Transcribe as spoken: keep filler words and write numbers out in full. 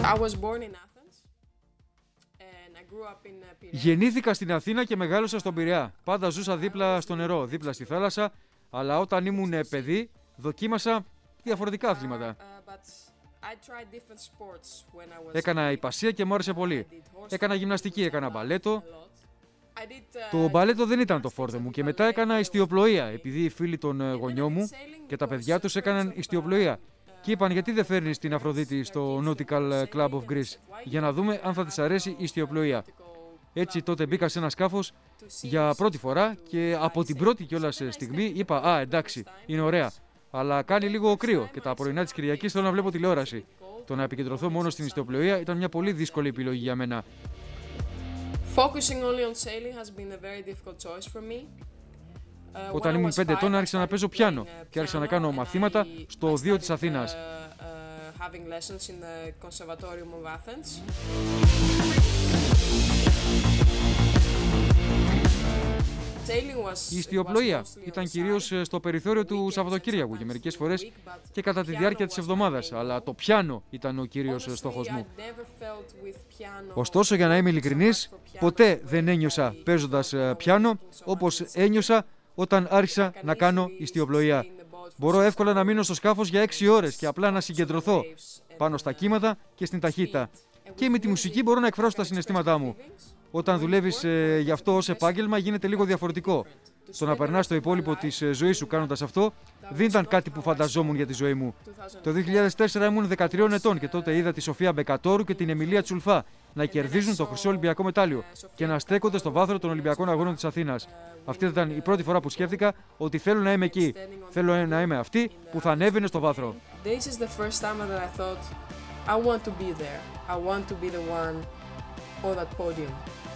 Γεννήθηκα στην Αθήνα και μεγάλωσα στον Πειραιά. Πάντα ζούσα δίπλα στο νερό, δίπλα στη θάλασσα, αλλά όταν ήμουν παιδί δοκίμασα διαφορετικά αθλήματα. Έκανα υπασία και μου άρεσε πολύ. Έκανα γυμναστική, έκανα μπαλέτο. Το μπαλέτο δεν ήταν το φόρτε μου και μετά έκανα ιστιοπλοεία, επειδή οι φίλοι των γονιών μου και τα παιδιά τους έκαναν ιστιοπλοεία. Και είπαν γιατί δεν φέρνεις την Αφροδίτη στο Nautical Club of Greece για να δούμε αν θα της αρέσει η ιστιοπλοεία. Έτσι τότε μπήκα σε ένα σκάφος για πρώτη φορά και από την πρώτη κιόλας στιγμή είπα «Α, εντάξει, είναι ωραία, αλλά κάνει λίγο κρύο και τα πρωινά της Κυριακής θέλω να βλέπω τηλεόραση». Το να επικεντρωθώ μόνο στην ιστιοπλοεία ήταν μια πολύ δύσκολη επιλογή για μένα. Όταν ήμουν πέντε ετών άρχισα να παίζω πιάνο και άρχισα να κάνω μαθήματα στο Οδείο της Αθήνας. Η ιστιοπλοεία ήταν κυρίως στο περιθώριο του Σαββατοκύριακου και μερικές φορές και κατά τη διάρκεια της εβδομάδας, αλλά το πιάνο ήταν ο κύριος στόχος μου. Ωστόσο, για να είμαι ειλικρινής, ποτέ δεν ένιωσα παίζοντας πιάνο όπως ένιωσα όταν άρχισα να κάνω ιστιοπλοεία. Μπορώ εύκολα να μείνω στο σκάφος για έξι ώρες και απλά να συγκεντρωθώ πάνω στα κύματα και στην ταχύτητα. Και με τη μουσική μπορώ να εκφράσω τα συναισθήματά μου. Όταν δουλεύεις ε, γι' αυτό ως επάγγελμα γίνεται λίγο διαφορετικό. Το να περνάς το υπόλοιπο της ε, ζωής σου κάνοντας αυτό δεν ήταν κάτι που φανταζόμουν για τη ζωή μου. Το δύο χιλιάδες τέσσερα ήμουν δεκατρία ετών και τότε είδα τη Σοφία Μπεκατόρου και την Εμιλία Τσουλφά να κερδίζουν το χρυσό Ολυμπιακό μετάλλιο και να στέκονται στο βάθρο των Ολυμπιακών Αγώνων της Αθήνας. Αυτή ήταν η πρώτη φορά που σκέφτηκα ότι θέλω να είμαι εκεί. Θέλω να είμαι αυτή που θα ανέβαινε στο βάθρο. I want to be there. I want to be the one on that podium.